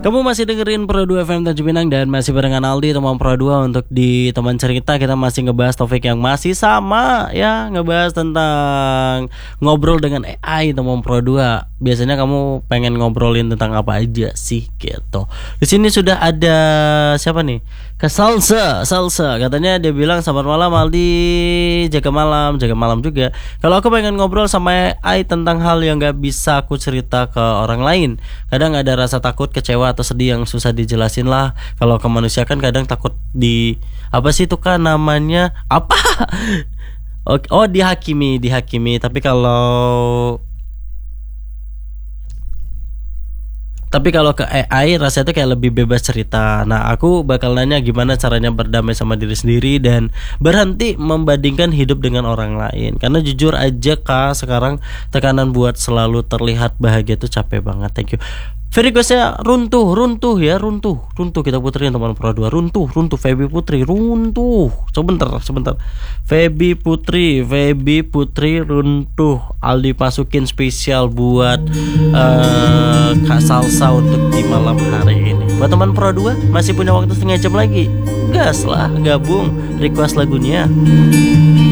Kamu masih dengerin Pro 2 FM Tanjung Pinang dan masih barengan Aldi teman Pro 2. Untuk di teman cerita kita masih ngebahas topik yang masih sama ya, ngebahas tentang ngobrol dengan AI teman Pro 2. Biasanya kamu pengen ngobrolin tentang apa aja sih gitu. Di sini sudah ada siapa nih? Salsa katanya dia bilang selamat malam Aldi, jaga malam juga. Kalau aku pengen ngobrol sama AI tentang hal yang gak bisa aku cerita ke orang lain, kadang ada rasa takut, kecewa atau sedih yang susah dijelasin lah. Kalau ke manusia kan kadang takut di apa sih itu kan namanya apa? Oh dihakimi. Tapi kalau ke AI rasanya tuh kayak lebih bebas cerita. Nah aku bakal nanya gimana caranya berdamai sama diri sendiri dan berhenti membandingkan hidup dengan orang lain. Karena jujur aja Kak, sekarang tekanan buat selalu terlihat bahagia tuh capek banget. Thank you. Very requestnya runtuh kita puterin teman Pro 2. Runtuh Feby Putri runtuh. Sebentar Feby Putri runtuh. Aldi masukin spesial buat Kak Salsa untuk di malam hari ini. Buat teman Pro 2 masih punya waktu setengah jam lagi, gas lah, gabung request lagunya.